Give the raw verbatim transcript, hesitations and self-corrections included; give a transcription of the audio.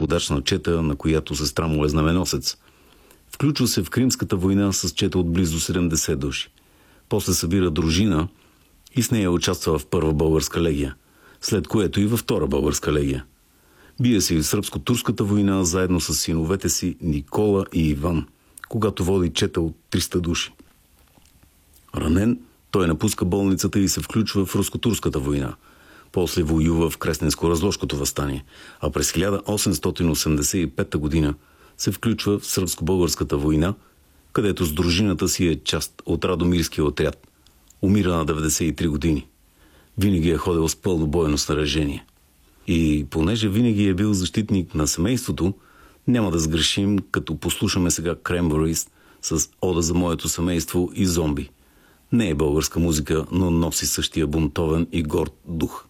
удачна чета, на която сестра му е знаменосец. Включва се в Кримската война с чета от близо седемдесет души. После събира дружина и с нея участва в Първа българска легия, след което и във Втора българска легия. Бие се и в Сръбско-турската война заедно с синовете си Никола и Иван, когато води чета от триста души. Ранен, той напуска болницата и се включва в Руско-турската война. После воюва в Кресненско-Разложкото въстание, а през хиляда осемстотин осемдесет и пета година се включва в Сръбско-българската война, където с дружината си е част от Радомирския отряд. Умира на деветдесет и три години. Винаги е ходил с пълно бойно снаряжение. И понеже винаги е бил защитник на семейството, няма да сгрешим, като послушаме сега Cranberries с Ода за моето семейство и Зомби. Не е българска музика, но носи същия бунтовен и горд дух.